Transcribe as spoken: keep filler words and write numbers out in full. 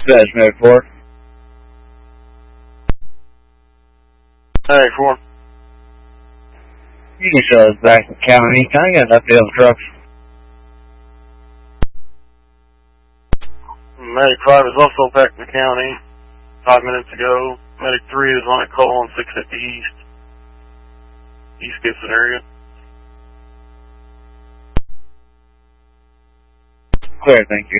Dispatch, Medic four. Medic four. You can show us back to the county. Can I get an update on the trucks? Medic five is also back in the county five minutes ago. Medic three is on a call on six fifty East. East Gibson area. Clear, thank you.